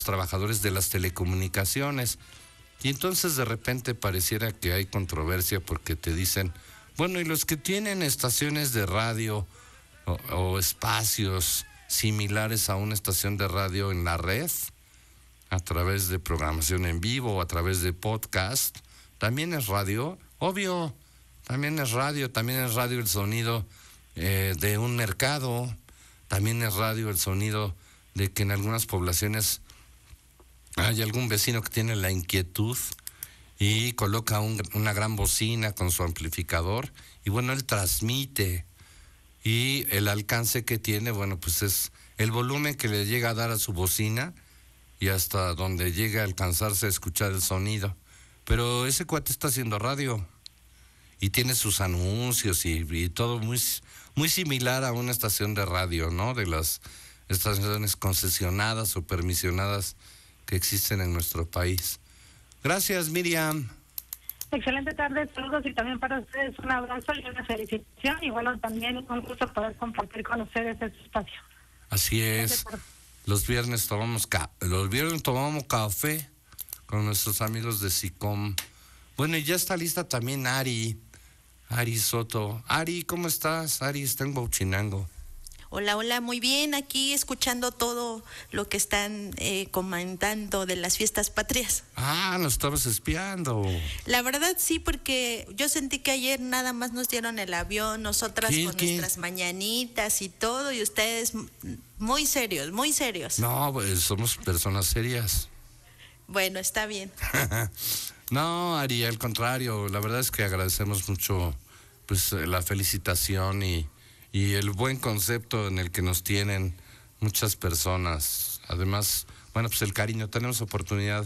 trabajadores de las telecomunicaciones. Y entonces de repente pareciera que hay controversia porque te dicen, bueno, y los que tienen estaciones de radio o espacios similares a una estación de radio en la red, a través de programación en vivo o a través de podcast, también es radio. Obvio, también es radio el sonido de un mercado, también es radio el sonido de que en algunas poblaciones hay algún vecino que tiene la inquietud y coloca una gran bocina con su amplificador y bueno, él transmite y el alcance que tiene, bueno, pues es el volumen que le llega a dar a su bocina y hasta donde llega a alcanzarse a escuchar el sonido. Pero ese cuate está haciendo radio y tiene sus anuncios y todo muy similar a una estación de radio, ¿no? De las estaciones concesionadas o permisionadas que existen en nuestro país. Gracias, Miriam. Excelente tarde, saludos y también para ustedes un abrazo y una felicitación y bueno, también un gusto poder compartir con ustedes este espacio. Así es. Los viernes tomamos café con nuestros amigos de SICOM. Bueno, y ya está lista también Ari Soto. Ari, ¿cómo estás? Ari está en Huachinango. Hola, muy bien, aquí escuchando todo lo que están comentando de las fiestas patrias. Ah, nos estabas espiando. La verdad sí, porque yo sentí que ayer nada más nos dieron el avión, nosotras con nuestras mañanitas y todo, y ustedes muy serios, muy serios. No, pues somos personas serias. Bueno, está bien. No, Ari, al contrario, la verdad es que agradecemos mucho pues la felicitación y el buen concepto en el que nos tienen muchas personas. Además, bueno, pues el cariño, tenemos oportunidad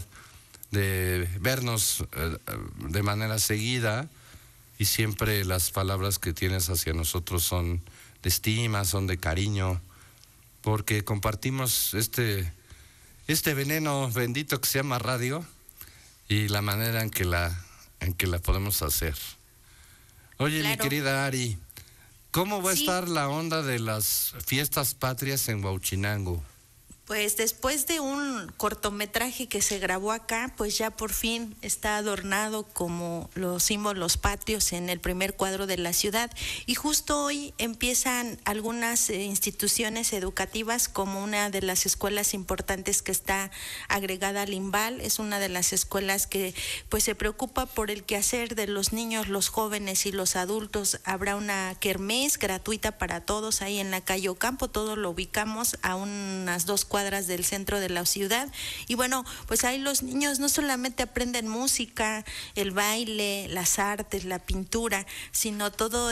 de vernos de manera seguida y siempre las palabras que tienes hacia nosotros son de estima, son de cariño, porque compartimos este veneno bendito que se llama radio y la manera en que la podemos hacer. Oye, claro. Mi querida Ari, ¿cómo va a estar la onda de las fiestas patrias en Huachinango? Pues después de un cortometraje que se grabó acá, pues ya por fin está adornado como los símbolos patrios en el primer cuadro de la ciudad. Y justo hoy empiezan algunas instituciones educativas, como una de las escuelas importantes que está agregada al IMBAL. Es una de las escuelas que pues se preocupa por el quehacer de los niños, los jóvenes y los adultos. Habrá una kermés gratuita para todos ahí en la calle Ocampo. Todo lo ubicamos a unas 2 cuadras del centro de la ciudad y bueno, pues ahí los niños no solamente aprenden música, el baile, las artes, la pintura, sino todo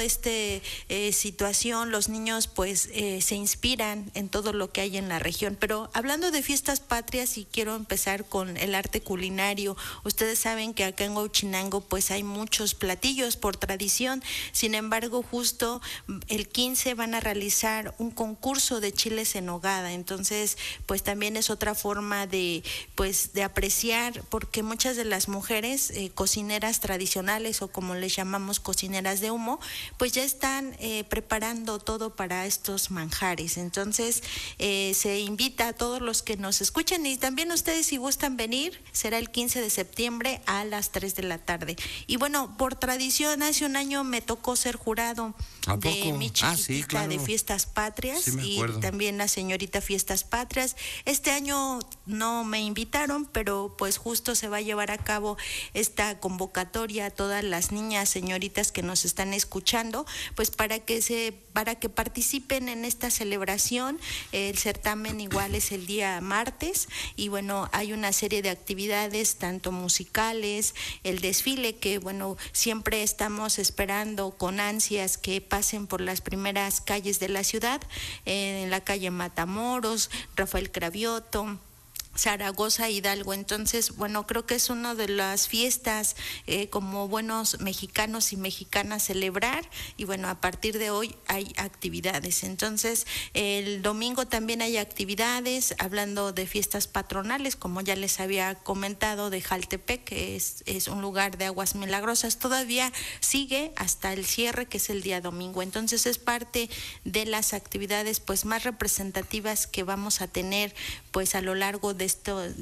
situación, los niños pues se inspiran en todo lo que hay en la región. Pero hablando de fiestas patrias, y quiero empezar con el arte culinario, ustedes saben que acá en Huachinango pues hay muchos platillos por tradición. Sin embargo, justo el 15 van a realizar un concurso de chiles en nogada, entonces pues también es otra forma de apreciar, porque muchas de las mujeres cocineras tradicionales, o como les llamamos cocineras de humo, pues ya están preparando todo para estos manjares. Entonces se invita a todos los que nos escuchen, y también ustedes, si gustan venir, será el 15 de septiembre a las 3 de la tarde. Y bueno, por tradición, hace un año me tocó ser jurado de mi chiquitita, sí, claro, de Fiestas Patrias, sí, y también la señorita Fiestas Patrias. Este año no me invitaron, pero pues justo se va a llevar a cabo esta convocatoria a todas las niñas, señoritas que nos están escuchando, pues para que participen en esta celebración. El certamen igual es el día martes y bueno, hay una serie de actividades, tanto musicales, el desfile que bueno, siempre estamos esperando con ansias que pasen por las primeras calles de la ciudad, en la calle Matamoros, Rafael Cravioto, Zaragoza, Hidalgo. Entonces, bueno, creo que es una de las fiestas como buenos mexicanos y mexicanas celebrar, y bueno, a partir de hoy hay actividades. Entonces, el domingo también hay actividades, hablando de fiestas patronales, como ya les había comentado, de Jaltepec, que es un lugar de aguas milagrosas, todavía sigue hasta el cierre, que es el día domingo. Entonces, es parte de las actividades pues más representativas que vamos a tener pues a lo largo de